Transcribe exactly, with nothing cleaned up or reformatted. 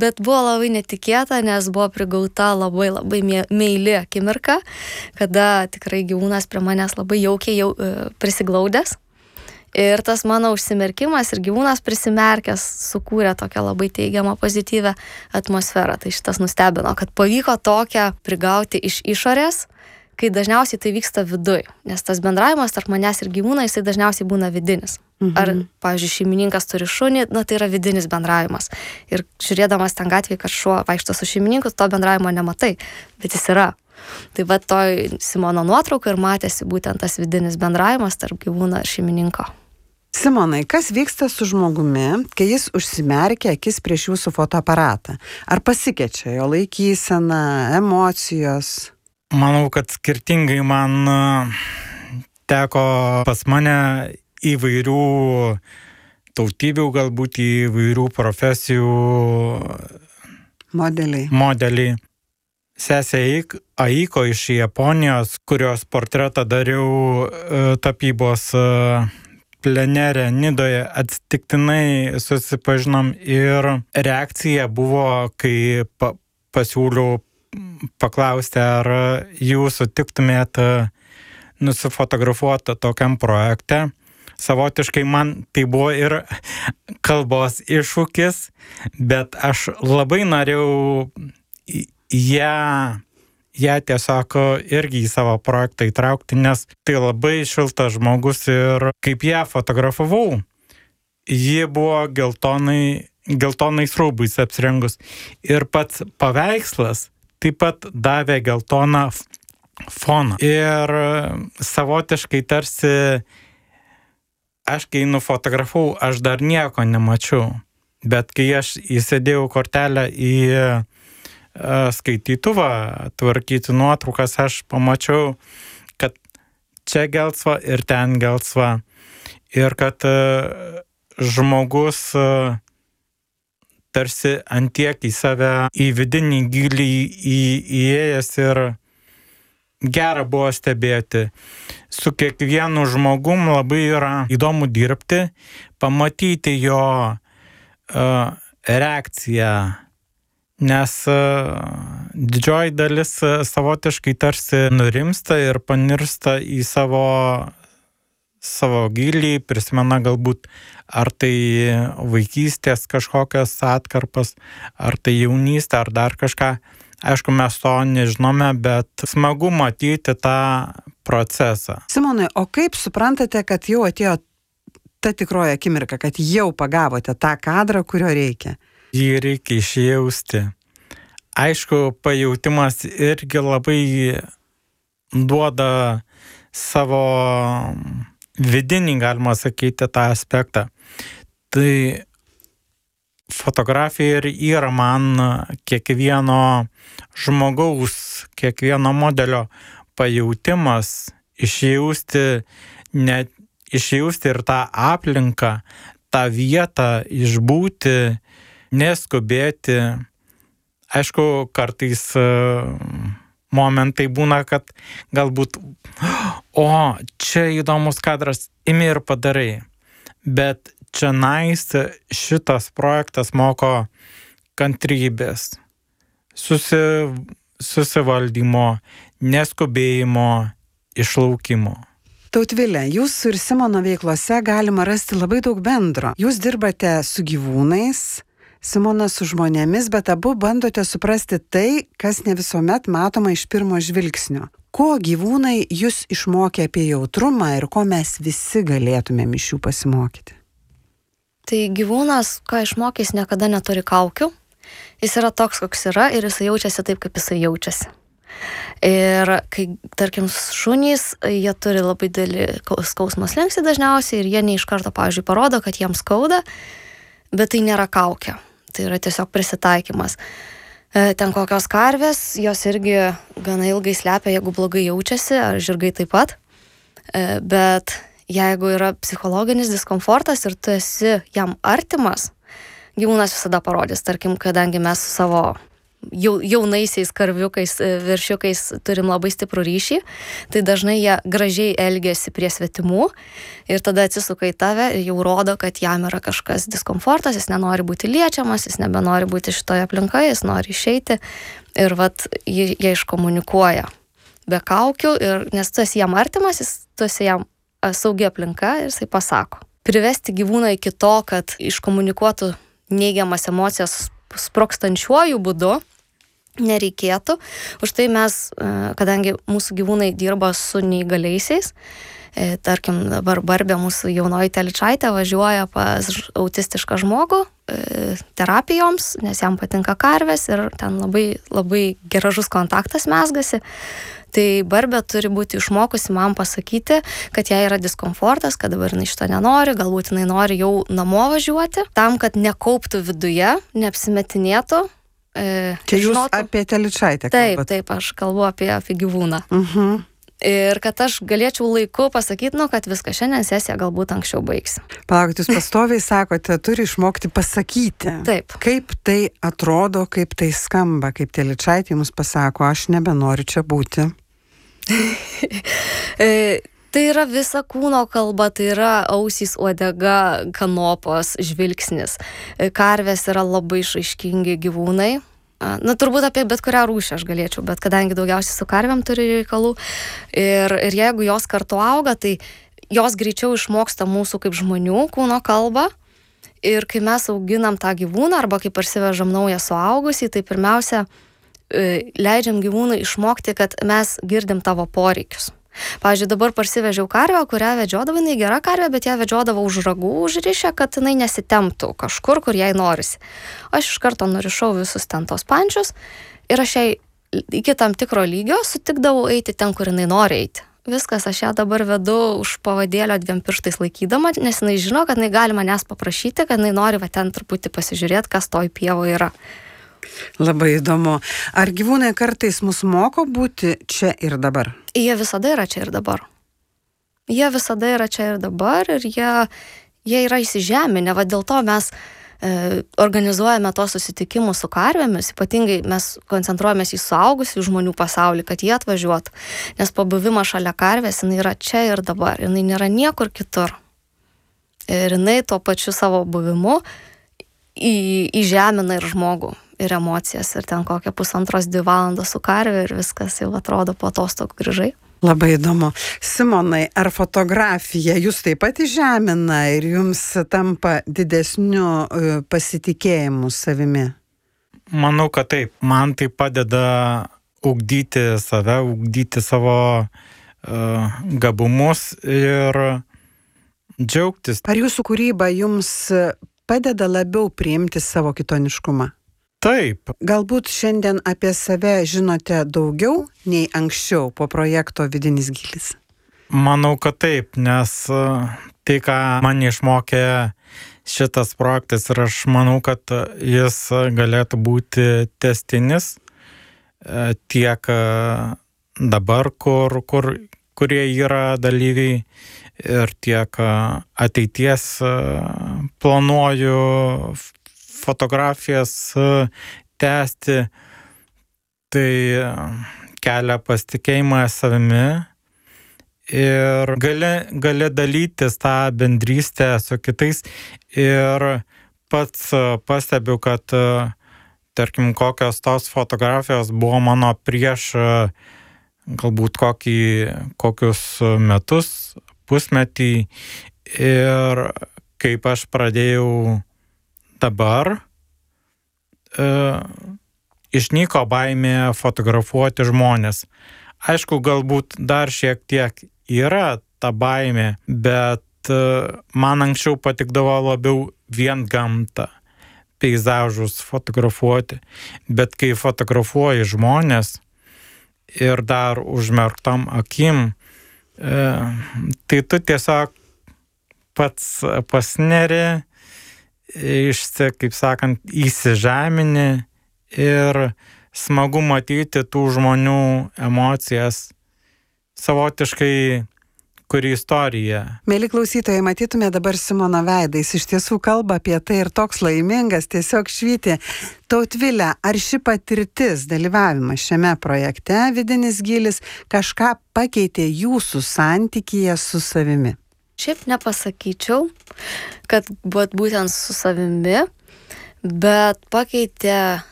bet buvo labai netikėta, nes buvo prigauta labai labai meili akimirka, kada tikrai gyvūnas prie manęs labai jaukiai jau, prisiglaudęs. Ir tas mano užsimerkimas ir gyvūnas prisimerkęs sukūrė tokią labai teigiamą, pozityvę atmosferą. Tai šitas nustebino, kad pavyko tokią prigauti iš išorės, kai dažniausiai tai vyksta viduj, nes tas bendravimas tarp manęs ir gyvūno, jisai dažniausiai būna vidinis. Mhm. Ar, pavyzdžiui, šeimininkas turi šunį, na tai yra vidinis bendravimas. Ir žiūrėdamas ten gatvėje, kad šuo vaikšto su šeimininku, to bendravimo nematai, bet jis yra. Tai va toj Simono nuotrauka ir matėsi būtent tas vidinis bendravimas tarp gyvūno ir šeimininko. Simonai, kas vyksta su žmogumi, kai jis užsimerkia akis prieš jūsų fotoaparatą? Ar pasikeičia jo laikysena, emocijos? Manau, kad skirtingai man teko pas mane įvairių tautybių, galbūt įvairių profesijų modeliai. modeliai. Sesė Aiko iš Japonijos, kurios portretą dariau tapybos plenere Nidoje, atsitiktinai susipažinom ir reakcija buvo, kai pa- pasiūliau paklausti, ar jūs sutiktumėt nusifotografuoti tokiam projekte. Savotiškai man tai buvo ir kalbos iššūkis, bet aš labai norėjau ją, ją tiesiog irgi į savo projektą įtraukti, nes tai labai šiltas žmogus ir kaip ją fotografavau, ji buvo geltonai, geltonais rūbais apsirengus ir pats paveikslas taip pat davė geltoną foną. Ir savotiškai tarsi aš kai nufotografau, aš dar nieko nemačiau. Bet kai aš įsidėjau kortelę į skaitytuvą tvarkyti nuotraukas, aš pamačiau, kad čia gelsva ir ten gelsva. Ir kad žmogus tarsi antiek į save, į vidinį gilį į, įėjęs ir gera buvo stebėti. Su kiekvienu žmogum labai yra įdomu dirbti, pamatyti jo uh, reakciją, nes uh, didžioji dalis uh, savotiškai tarsi nurimsta ir panirsta į savo savo gilį, prisimena galbūt ar tai vaikystės kažkokias atkarpas, ar tai jaunystė, ar dar kažką. Aišku, mes to nežinome, bet smagu matyti tą procesą. Simonai, o kaip suprantate, kad jau atėjo ta tikroji akimirka, kad jau pagavote tą kadrą, kurio reikia? Jį reikia išjausti. Aišku, pajautimas irgi labai duoda savo vidinį, galima sakyti, tą aspektą. Tai fotografija ir yra man kiekvieno žmogaus, kiekvieno modelio pajautimas, išjausti, net, išjausti ir tą aplinką, tą vietą, išbūti, neskubėti. Aišku, kartais momentai būna, kad galbūt, o, čia įdomus kadras, imi ir padarai. Bet čia nais šitas projektas moko kantrybės, susi, susivaldymo, neskubėjimo, išlaukimo. Tautvilė, jūsų ir Simono veiklose galima rasti labai daug bendro. Jūs dirbate su gyvūnais, Simonas su žmonėmis, bet abu bandote suprasti tai, kas ne visuomet matoma iš pirmo žvilgsnio. Ko gyvūnai jūs išmokė apie jautrumą ir ko mes visi galėtumėm iš jų pasimokyti? Tai gyvūnas, ką išmokė, jis niekada neturi kaukių. Jis yra toks, koks yra ir jis jaučiasi taip, kaip jis jaučiasi. Ir kai, tarkim, šunys, jie turi labai didelį skausmo slenkstį dažniausiai ir jie ne iš karto, pavyzdžiui, parodo, kad jiems skauda, bet tai nėra kaukė. Tai yra tiesiog prisitaikymas. Ten kokios karvės, jos irgi gana ilgai slepia, jeigu blogai jaučiasi, ar žirgai taip pat. Bet jeigu yra psichologinis diskomfortas ir tu esi jam artimas, gyvūnas visada parodys. Tarkim, kadangi mes su savo jau, jaunaisiais karviukais, veršiukais turim labai stiprų ryšį, tai dažnai jie gražiai elgiasi prie svetimų ir tada atsisuka į tave ir jau rodo, kad jam yra kažkas diskomfortas, jis nenori būti liečiamas, jis nebenori būti šitoje aplinkoje, jis nori išeiti ir vat jie, jie iškomunikuoja be kaukių, ir, nes tu esi jam artimas, jis, tu esi jam saugi aplinka ir jisai pasako. Privesti gyvūną iki to, kad iškomunikuotų neigiamas emocijas sprokstančiuoju būdu, nereikėtų. Už tai mes, kadangi mūsų gyvūnai dirba su neįgaliaisiais, tarkim dabar Barbė, mūsų jaunoji telyčaitė, važiuoja pas autistišką žmogų terapijoms, nes jam patinka karvės ir ten labai, labai gražus kontaktas mezgasi. Tai Barbė turi būti išmokusi man pasakyti, kad jai yra diskomfortas, kad dabar jinai šito nenori, galbūt jinai nori jau namo važiuoti, tam, kad nekauptų viduje, neapsimetinėtų. E, Čia jūs žinotų. apie telyčaitę Taip, kalbat. taip, aš kalbu apie, apie gyvūną. Mhm. Ir kad aš galėčiau laiku pasakyti, nu, kad viską šiandien sesiją galbūt anksčiau baigsim. Palaukit, jūs pastoviai sakote, turi išmokti pasakyti. Taip. Kaip tai atrodo, kaip tai skamba, kaip telyčaitė jums pasako, aš nebenoriu čia būti. e, tai yra visa kūno kalba, tai yra ausys, uodega, kanopos, žvilgsnis. E, karvės yra labai išraiškingi gyvūnai. Na, turbūt apie bet kurią rūšį aš galėčiau, bet kadangi daugiausiai su karvėm turi reikalų ir, ir jeigu jos kartu auga, tai jos greičiau išmoksta mūsų kaip žmonių kūno kalbą. Ir kai mes auginam tą gyvūną arba kai parsivežam naują suaugusį, tai pirmiausia leidžiam gyvūnui išmokti, kad mes girdim tavo poreikius. Pavyzdžiui, dabar parsivežiau karvę, kurią vedžiodavau, jinai gera karvė, bet ją vedžiodavau už ragų užrišę, kad jinai nesitemptų kažkur, kur jai norisi. Aš iš karto nurišau visus ten tos pančius ir aš jai iki tam tikro lygio sutikdavau eiti ten, kur jinai nori eiti. Viskas, aš ją dabar vedu už pavadėlio dviem pirštais laikydama, nes jinai žino, kad jinai gali manęs paprašyti, kad jinai nori va ten truputį pasižiūrėti, kas toj pievoje yra. Labai įdomu. Ar gyvūnai kartais mus moko būti čia ir dabar? Jie visada yra čia ir dabar. Jie visada yra čia ir dabar ir jie, jie yra įsižeminę. Va dėl to mes e, organizuojame tos susitikimus su karvėmis, ypatingai mes koncentruojamės į suaugusių žmonių pasaulį, kad jie atvažiuotų. Nes pabuvimas šalia karvės, jinai yra čia ir dabar, jinai nėra niekur kitur. Ir jinai tuo pačiu savo buvimu į, įžemina ir žmogų, ir emocijas, ir ten kokią pusantros dvi valandos su karvė ir viskas jau atrodo po atostogų grįžai. Labai įdomu. Simonai, ar fotografija jūs taip pat įžemina ir jums tampa didesniu pasitikėjimu savimi? Manau, kad taip. Man tai padeda ugdyti save, ugdyti savo uh, gabumus ir džiaugtis. Ar jūsų kūryba jums padeda labiau priimti savo kitoniškumą? Taip. Galbūt šiandien apie save žinote daugiau nei anksčiau po projekto Vidinis gylis? Manau, kad taip, nes tai, ką man išmokė šitas projektas ir aš manau, kad jis galėtų būti tęstinis tiek dabar, kur, kur, kurie yra dalyviai ir tiek ateities planuoju fotografijas tęsti, tai kelia pasitikėjimą savimi ir gali, gali dalytis tą bendrystę su kitais ir pats pastebiu, kad tarkim kokios tos fotografijos buvo mano prieš galbūt kokį, kokius metus, pusmetį ir kaip aš pradėjau dabar e, išnyko baimė fotografuoti žmonės. Aišku, galbūt dar šiek tiek yra ta baimė, bet e, man anksčiau patikdavo labiau vien gamtą, peizažus fotografuoti. Bet kai fotografuoji žmonės ir dar užmerktom akim, e, tai tu tiesiog pats pasineri, išsi, kaip sakant, įsižemini ir smagu matyti tų žmonių emocijas. Savotiškai kuri istorija. Mėly klausytojai, matytume dabar Simono veidą, jis iš tiesų kalba apie tai ir toks laimingas, tiesiog švyti. Tautvilė, ar ši patirtis, dalyvavimas šiame projekte Vidinis gylis kažką pakeitė jūsų santykyje su savimi? Šiaip nepasakyčiau, kad būt būtent su savimi, bet pakeitė